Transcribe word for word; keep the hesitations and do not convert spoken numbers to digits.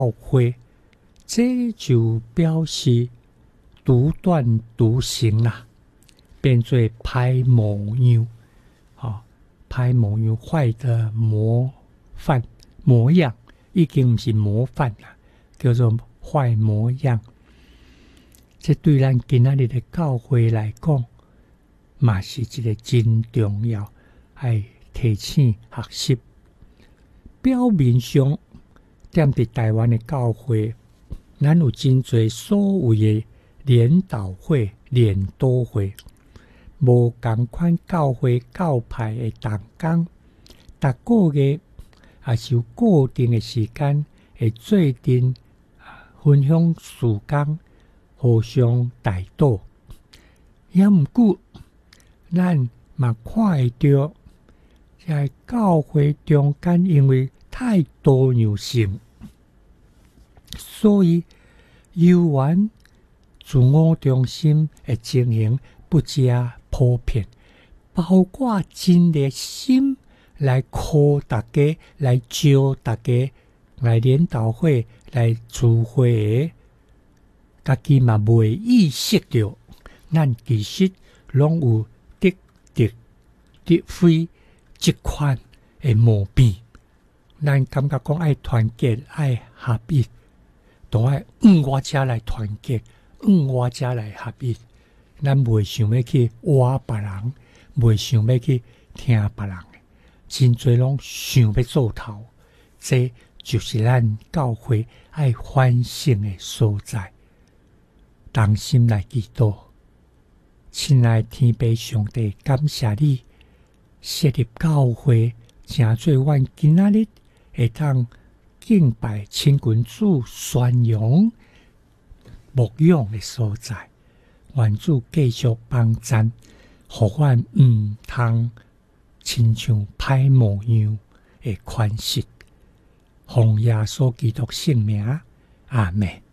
会，这就表示独断独行啦，变做歹模样，哦，歹模样坏的模范模样，已经不是模范啦，叫做坏模样。这对咱今仔日的教会来讲，嘛是一个真重要，爱提醒学习。表面上，踮伫台湾的教会，咱有真侪所谓的联导会、联导会，无共款教会教派的同工，逐个月也是有固定的时间，会做阵分享事工，互相带导。也毋过，咱嘛看会到，在教会中间，因为太多样性，所以游玩自我中心的情形不加普遍，包括真热心来 call 大家，来招大家来联导会来聚会的，家己嘛袂意识到，咱其实拢有得得得非这款的毛病。咱感觉讲爱团结、爱合一，都爱嗯我遮来团结，嗯我遮来合一。咱袂想要去挖别人，袂想要去听别人的，真侪拢想要做头。这就是咱教会爱反省的所在。同心来祈祷，亲爱天父上帝，感谢你设立教会，成做阮今仔日会当敬拜亲近主、宣扬牧养的所在。愿主继续帮咱，互阮毋通亲像歹模样的款式。奉耶稣基督圣名，阿们。